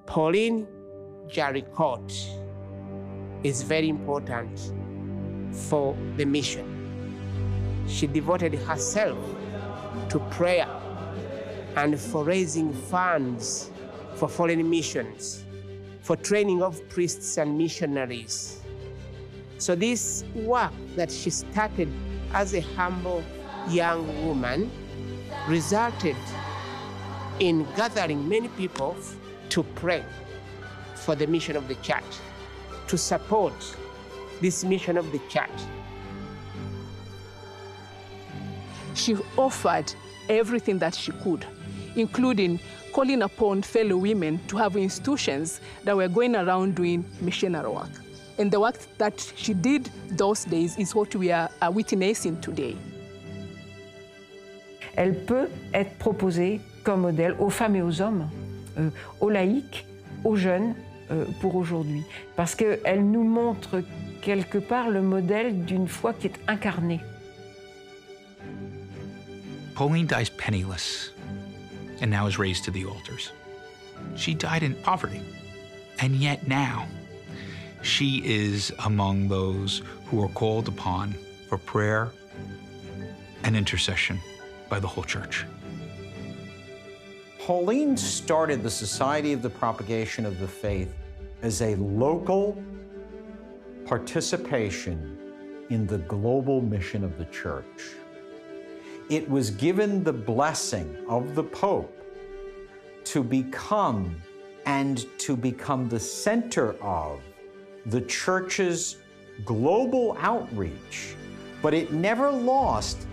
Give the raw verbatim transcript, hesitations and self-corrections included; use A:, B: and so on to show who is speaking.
A: Pauline Jaricot is very important for the mission. She devoted herself to prayer and for raising funds for foreign missions, for training of priests and missionaries. So this work that she started as a humble young woman resulted in gathering many people to pray for the mission of the church, to support this mission of the church.
B: She offered everything that she could, including calling upon fellow women to have institutions that were going around doing missionary work. And the work that she did those days is what we are witnessing today.
C: Elle peut être proposée comme modèle aux femmes et aux hommes, euh, aux laïcs, aux jeunes euh, pour aujourd'hui. Parce qu'elle nous montre quelque part le modèle d'une foi qui est incarnée.
D: Pauline dies penniless and now is raised to the altars. She died in poverty, and yet now she is among those who are called upon for prayer and intercession by the whole church.
E: Pauline started the Society of the Propagation of the Faith as a local participation in the global mission of the church. It was given the blessing of the Pope to become and to become the center of the church's global outreach, but it never lost